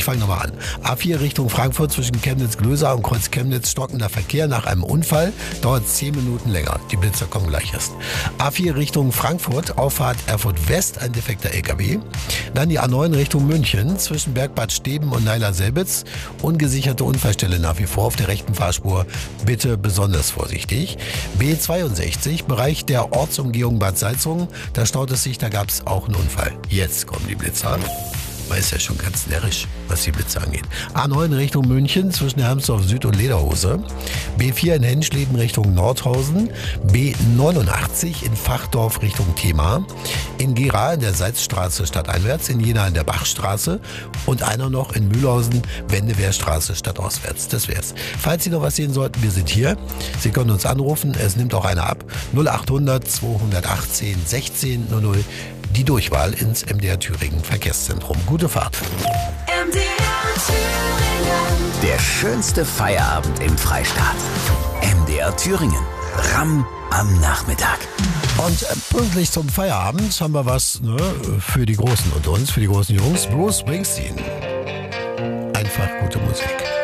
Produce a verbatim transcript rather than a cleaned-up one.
fangen nochmal an. A vier Richtung Frankfurt zwischen Chemnitz-Glösa und Kreuz Chemnitz stockender Verkehr nach einem Unfall. Dauert zehn Minuten länger. Die Blitzer kommen gleich erst. A vier Richtung Frankfurt, Auffahrt Erfurt West, ein defekter L K W. Dann die A neun Richtung München zwischen Bergbad Steben und Neiler-Selbitz. Ungesicherte Unfallstelle nach wie vor auf der rechten Fahrspur. Bitte besonders vorsichtig. B zweiundsechzig, Bereich der Ortsumgehung Bad Salzungen. Da staut es sich, da gab es auch einen Unfall. Jetzt kommen die Blitzer. Man ist ja schon ganz närrisch, was die Blitze angeht. A neun Richtung München zwischen Hermsdorf Süd und Lederhose. B vier in Henschleben Richtung Nordhausen. B neunundachtzig in Fachdorf Richtung Thema. In Gera in der Salzstraße stadteinwärts. In Jena in der Bachstraße. Und einer noch in Mühlhausen, Wendewehrstraße stadtauswärts. Das wär's. Falls Sie noch was sehen sollten, wir sind hier. Sie können uns anrufen. Es nimmt auch einer ab. null achthundert zweihundertachtzehn sechzehn null null. Die Durchwahl ins M D R Thüringen Verkehrszentrum. Gute Fahrt. M D R Thüringen. Der schönste Feierabend im Freistaat. M D R Thüringen. Ramm am Nachmittag. Und äh, pünktlich zum Feierabend haben wir was, ne, für die Großen unter uns, für die großen Jungs. Bruce Springsteen. Einfach gute Musik.